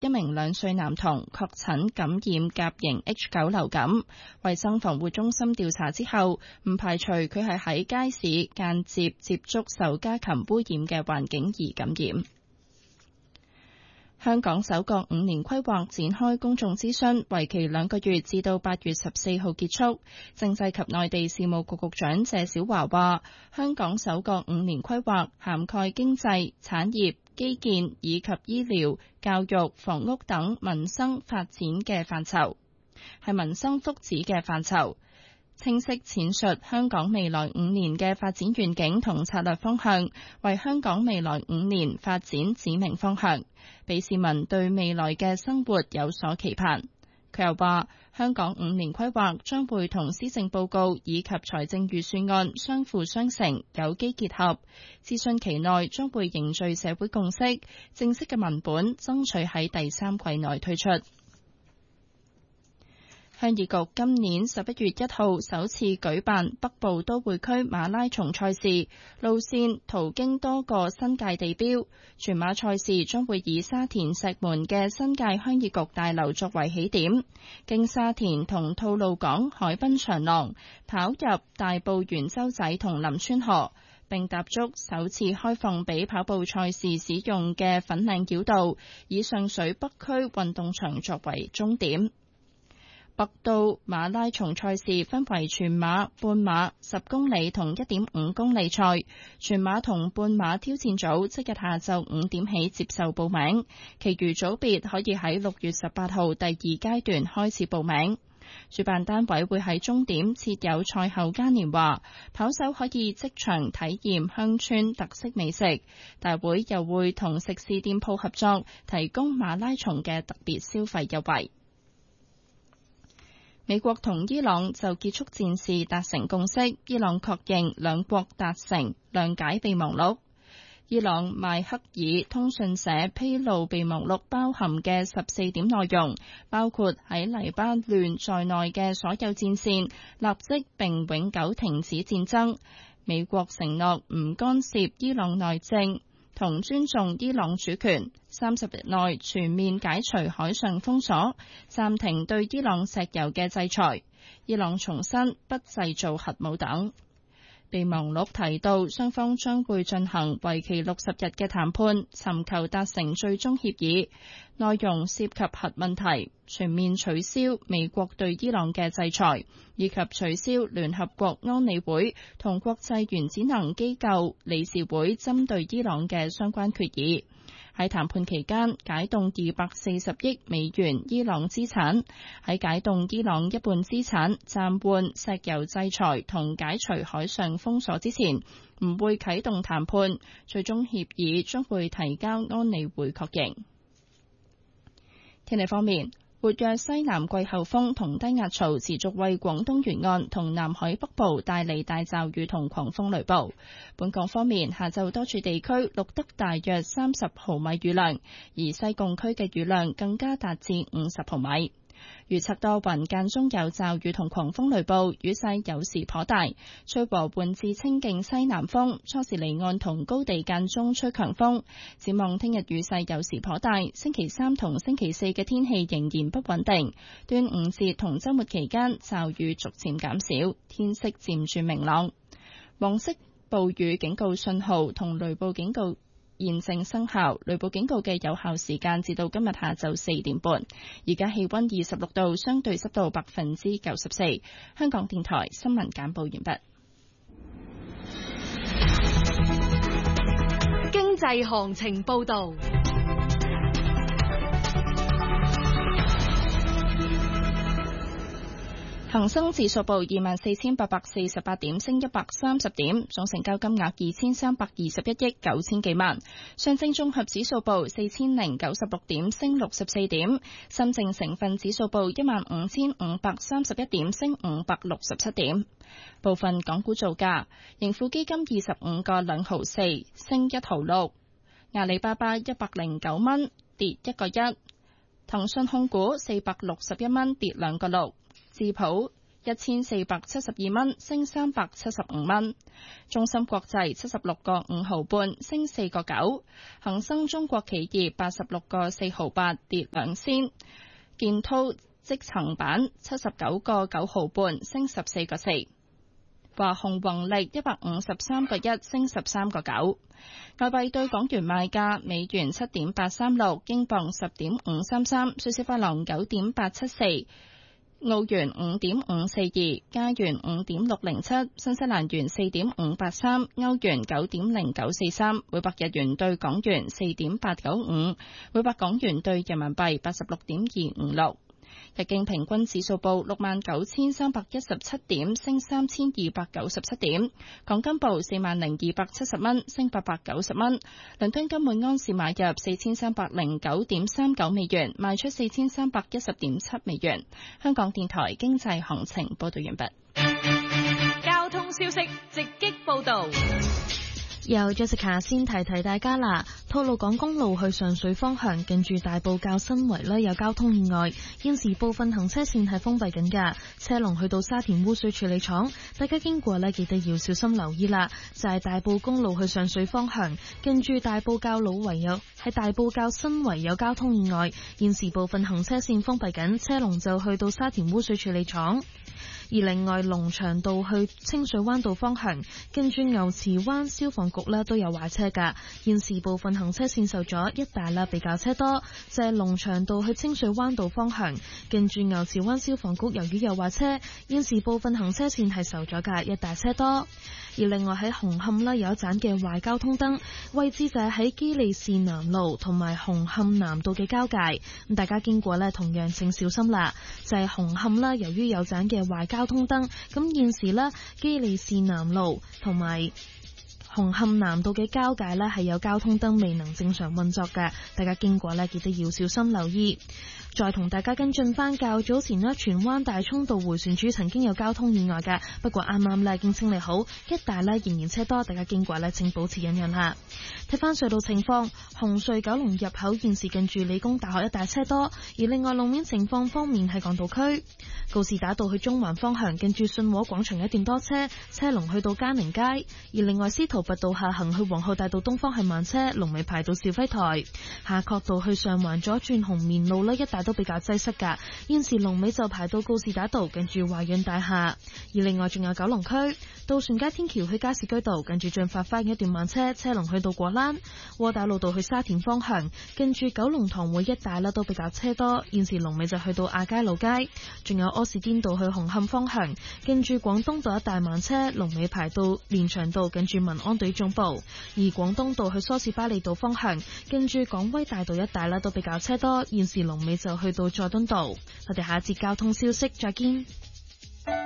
一名2歲男童確診感染甲型 H9 流感。衛生防護中心調查之後，唔排除佢係喺街市間接接觸受家禽污染嘅環境而感染。香港首個5年規劃展開公眾諮詢，為期2個月，至到8月14號結束。政制及內地事務局局長謝小華話，香港首個5年規劃涵蓋經濟、產業、基建以及醫療、教育、房屋等民生發展嘅範疇，係民生福祉嘅範疇。清晰闡述香港未來5年嘅發展願景同策略方向，為香港未來5年發展指明方向，俾市民對未來嘅生活有所期盼。佢又話，香港5年規劃將會同施政報告以及財政預算案相輔相成，有機結合。諮詢期內將會凝聚社會共識，正式嘅文本爭取喺第3季內推出。鄉議局今年11月1號首次舉辦北部都會區馬拉松賽事，路線途經多個新界地標。全馬賽事將會以沙田石門嘅新界鄉議局大樓作為起點，經沙田同吐露港海濱長廊，跑入大埔元洲仔同林村河，並踏足首次開放俾跑步賽事使用嘅粉嶺繞道，以上水北區運動場作為終點。北都馬拉松賽事分為全馬、半馬、10公里同1.5公里賽。全馬同半馬挑戰組即日下晝5點起接受報名，其餘組別可以喺6月18號第2階段開始報名。主辦單位會喺終點設有賽後嘉年華，跑手可以即場體驗鄉村特色美食。大會又會同食肆店鋪合作，提供馬拉松嘅特別消費優惠。美國同伊朗就結束戰事達成共識，伊朗確認兩國達成諒解備忘錄。伊朗邁克爾通訊社披露備忘錄包含嘅14點內容，包括喺黎巴嫩在內嘅所有戰線立即並永久停止戰爭。美國承諾唔干涉伊朗內政，同尊重伊朗主權，30日內全面解除海上封鎖，暫停對伊朗石油嘅制裁。伊朗重申不製造核武等。備忘錄提到，雙方將會進行為期60日嘅談判，尋求達成最終協議，內容涉及核問題、全面取消美國對伊朗嘅制裁，以及取消聯合國安理會同國際原子能機構理事會針對伊朗嘅相關決議。喺談判期間，解凍240億美元伊朗資產；喺解凍伊朗一半資產、暫緩石油制裁同解除海上封鎖之前，唔會啟動談判。最終協議將會提交安理會確認。天氣方面，活躍西南季候風同低壓槽持續為廣東沿岸同南海北部帶嚟大驟雨同狂風雷暴。本港方面，下晝多處地區錄得大約30毫米雨量，而西貢區嘅雨量更加達至50毫米。預測多雲，間中有驟雨同狂風雷暴，雨勢有時頗大，吹和緩至清勁西南風，初時離岸同高地間中吹強風。展望聽日雨勢有時頗大，星期3同星期4嘅天氣仍然不穩定。端午節同週末期間驟雨逐漸減少，天色漸轉明朗。黃色暴雨警告信號同雷暴警告現正生效，雷暴警告嘅有效時間至到今日下晝4點半。而家氣溫26度，相對濕度94%。香港電台新聞簡報完畢。 經濟行情報道。 恒生指數報24,848點，升130點，總成交金額2321億9千幾萬。上證綜合指數報4096點，升64點。深證成分指數報15,531點，升567點。部分港股造價：盈富基金25個2毫4，升1毫6；阿里巴巴109蚊，跌1個1；騰訊控股461蚊，跌2個6。智普 1472蚊，升375蚊。中芯國際76個5毫半，升4個9。恒生中國企業86個4毫8，跌2仙。建滔積層板79個9毫半，升14個4。華虹宏力153個1，升13個9。外幣對港元賣價：美元7.836，英鎊10.533，瑞士法郎9.874，澳元5.542，加元5.607，新西蘭元4.583，歐元9.0943，每百日元對港元4.895，每百港元對人民幣86.256。日經平均指數報69,317點，升3,297點。港金報40,270蚊，升890蚊。倫敦金每安士買入4,309.39美元，賣出4,310.7美元。香港電台經濟行情報道完畢。 交通消息直擊報道。 由 Jessica 先提大家啦，吐露港公路去上水方向近住大埔滘新圍有交通意外，現時部分行車線係封閉緊㗎，車龍去到沙田污水處理廠，大家經過記得要小心留意啦。就係大埔公路去上水方向近住大埔滘老圍喺大埔滘新圍有交通意外，現時部分行車線封閉緊，車龍就去到沙田污水處理廠。而另外龍翔道去清水灣道方向跟住牛池灣消防局都有壞車㗎，現時部分行車線受阻，一帶比較車多。就係龍翔道去清水灣道方向跟住牛池灣消防局由於有壞車，現時部分行車線係受阻㗎，一帶車多。而另外喺紅磡有一盞嘅壞交通燈，位置就係喺基利士南路同埋紅磡南道嘅交界，咁大家經過同樣請小心啦。就係紅磡由於有盞嘅壞交通燈，咁現時基利士南路同埋紅磡南道嘅交界係有交通燈未能正常運作嘅，大家經過記得要小心留意。再同大家跟進翻較早前荃灣大涌道迴旋處曾經有交通意外嘅，不過啱啱已經清理好，一帶仍然車多，大家經過請保持忍讓下。睇翻隧道情況，紅隧九龍入口現時近住理工大學一帶車多，而另外路面情況方面係港島區告士打道去中環方向近住信和廣場一段多車，車龍去到嘉寧街，而另外司徒拔道下行去皇后大道東方係慢車，龍尾排到肇輝台。夏慤道去上環左轉紅棉路一帶都比較擠塞㗎，現時龍尾就排到告士打道近住華潤大廈。而另外仲有九龍區渡船街天橋去加士居道近住駿發花園一段慢車，車龍去到果欄。窩打老道去沙田方向近住九龍塘會一帶都比較車多，現時龍尾就去到亞皆老街。仲有柯士甸道去紅磡方向近住廣東道一帶慢車，龍尾排到連翔道近住民安隊總部。而廣東道去梳士巴利道方向近住港威大道一帶都比較車多，現時龍尾就去到佐敦道。我哋下一節交通消息再見。